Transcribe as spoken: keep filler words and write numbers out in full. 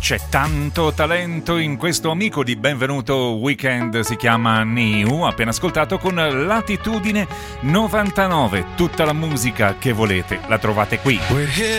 C'è tanto talento in questo amico di Benvenuto Weekend, si chiama Niu, appena ascoltato con Latitudine novantanove. Tutta la musica che volete la trovate qui.